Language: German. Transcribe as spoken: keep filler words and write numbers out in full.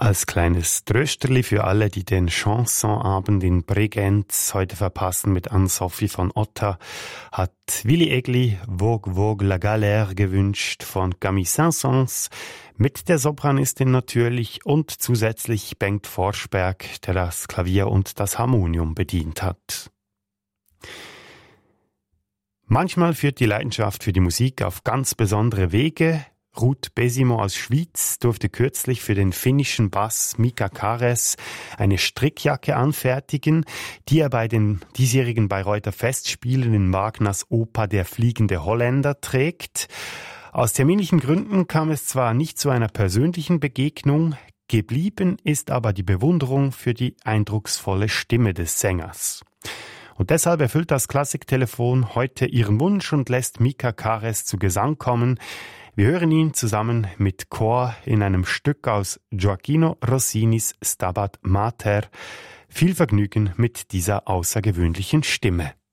Als kleines Trösterli für alle, die den Chansonabend in Bregenz heute verpassen mit Anne-Sophie von Otta, hat Willy Egli Vogue Vogue la Galère gewünscht von Camille Saint-Saëns, mit der Sopranistin natürlich und zusätzlich Bengt Forsberg, der das Klavier und das Harmonium bedient hat. Manchmal führt die Leidenschaft für die Musik auf ganz besondere Wege. Ruth Besimo aus Schwyz durfte kürzlich für den finnischen Bass Mika Kares eine Strickjacke anfertigen, die er bei den diesjährigen Bayreuther Festspielen in Wagners Oper Der fliegende Holländer trägt. Aus terminlichen Gründen kam es zwar nicht zu einer persönlichen Begegnung, geblieben ist aber die Bewunderung für die eindrucksvolle Stimme des Sängers. Und deshalb erfüllt das Klassiktelefon heute ihren Wunsch und lässt Mika Kares zu Gesang kommen. Wir hören ihn zusammen mit Chor in einem Stück aus Gioacchino Rossinis Stabat Mater. Viel Vergnügen mit dieser außergewöhnlichen Stimme.